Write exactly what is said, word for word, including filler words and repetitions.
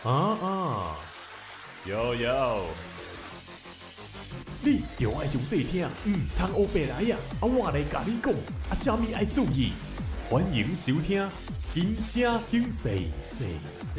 啊啊，有有，你着爱详细听，嗯，通黑白来呀，啊，我来甲你讲，啊，啥物爱注意？欢迎收听，金声警细细细。